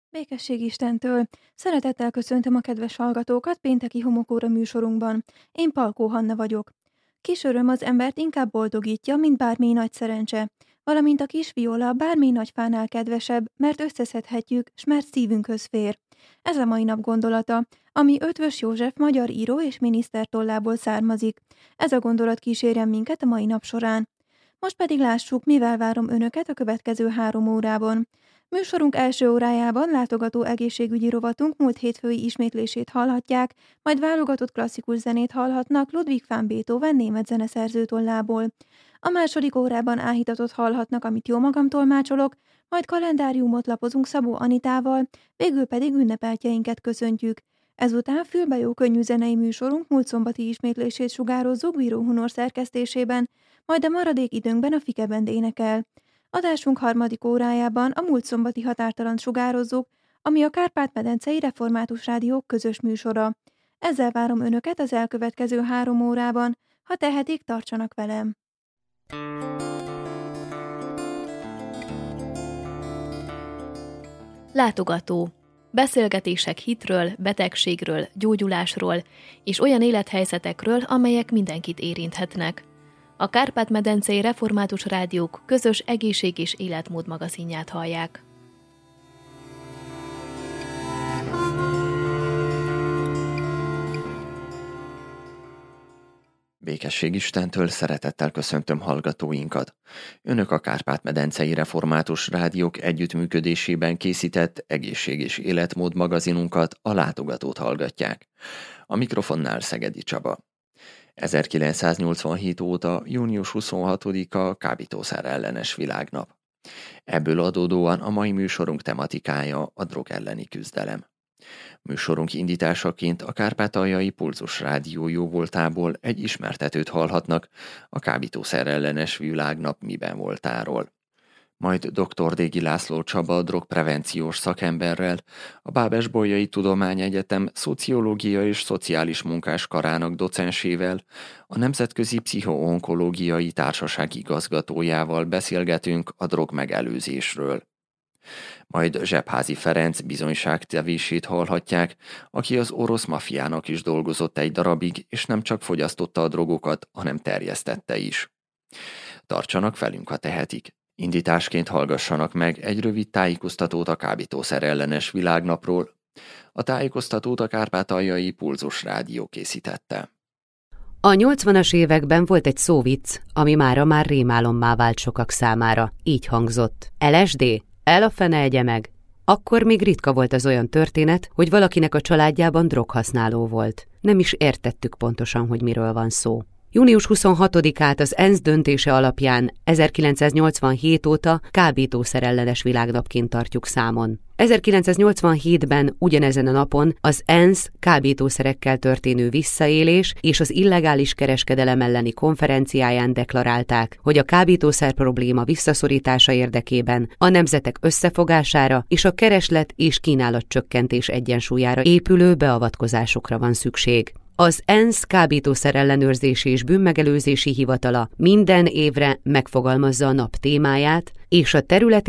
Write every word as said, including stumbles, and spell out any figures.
Békesség Istentől! Szeretettel köszöntöm a kedves hallgatókat pénteki homokóra műsorunkban. Én Palkó Hanna vagyok. Kis öröm az embert inkább boldogítja, mint bármi nagy szerencse, valamint a kis viola bármi nagy fánál kedvesebb, mert összeszedhetjük, s mert szívünkhöz fér. Ez a mai nap gondolata, ami Eötvös József magyar író és miniszter tollából származik. Ez a gondolat kísérjen minket a mai nap során. Most pedig lássuk, mivel várom önöket a következő három órában. Műsorunk első órájában látogató egészségügyi rovatunk múlt hétfői ismétlését hallhatják, majd válogatott klasszikus zenét hallhatnak Ludwig van Beethoven német zeneszerző tollából. A második órában áhítatot hallhatnak, amit jó magam tolmácsolok, majd kalendáriumot lapozunk Szabó Anitával, végül pedig ünnepeltjeinket köszöntjük. Ezután fülbejó könnyű zenei műsorunk múlt szombati ismétlését sugározzuk Bíró Hunor szerkesztésében, majd a maradék időnkben a Fike Band énekel. Adásunk harmadik órájában a múlt szombati határtalant sugározzuk, ami a Kárpát-medencei Református Rádió közös műsora. Ezzel várom önöket az elkövetkező három órában, ha tehetik, tartsanak velem. Látogató. Beszélgetések hitről, betegségről, gyógyulásról és olyan élethelyzetekről, amelyek mindenkit érinthetnek. A Kárpát-medencei Református Rádiók közös egészség- és életmód magazinját hallják. Békesség Istentől szeretettel köszöntöm hallgatóinkat. Önök a Kárpát-medencei Református Rádiók együttműködésében készített egészség- és életmód magazinunkat, a Látogatót hallgatják. A mikrofonnál Szegedi Csaba. ezerkilencszáznyolcvanhét óta június huszonhatodika kábítószer ellenes világnap. Ebből adódóan a mai műsorunk tematikája a drog elleni küzdelem. Műsorunk indításaként a Kárpátaljai Pulzus Rádió jóvoltából egy ismertetőt hallhatnak a kábítószer ellenes világnap miben voltáról. Majd dr. Dégi László Csaba drogprevenciós szakemberrel, a Bábes-Bolyai Tudományegyetem szociológia és szociális munkás karának docensével, a Nemzetközi Pszicho-onkológiai Társaság igazgatójával beszélgetünk a drog megelőzésről. Majd Zsebházi Ferenc bizonyságtevését hallhatják, aki az orosz mafiának is dolgozott egy darabig, és nem csak fogyasztotta a drogokat, hanem terjesztette is. Tartsanak velünk, ha tehetik. Indításként hallgassanak meg egy rövid tájékoztatót a kábítószer ellenes világnapról. A tájékoztatót a Kárpátaljai Pulzus Rádió készítette. A nyolcvanas években volt egy szóvicc, ami mára már rémálommá vált sokak számára. Így hangzott. el es dé? El a fene egye meg! Akkor még ritka volt az olyan történet, hogy valakinek a családjában droghasználó volt. Nem is értettük pontosan, hogy miről van szó. június huszonhatodikát az ENSZ döntése alapján ezerkilencszáznyolcvanhét óta kábítószer ellenes világnapként tartjuk számon. ezerkilencszáznyolcvanhétben ugyanezen a napon az ENSZ kábítószerekkel történő visszaélés és az illegális kereskedelem elleni konferenciáján deklarálták, hogy a kábítószer probléma visszaszorítása érdekében a nemzetek összefogására és a kereslet és kínálat csökkentés egyensúlyára épülő beavatkozásokra van szükség. Az ENSZ kábítószer ellenőrzési és bűnmegelőzési hivatala minden évre megfogalmazza a nap témáját, és a területi